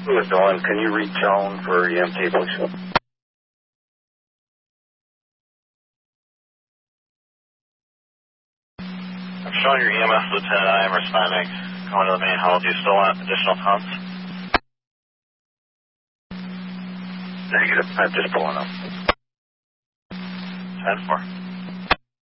Louis Nolan, can you reach zone for EMT, please? I'm showing your EMS, Lieutenant. I am responding. Going to the main hall. Do you still want additional pumps? Negative. I'm just pulling up. 10-4.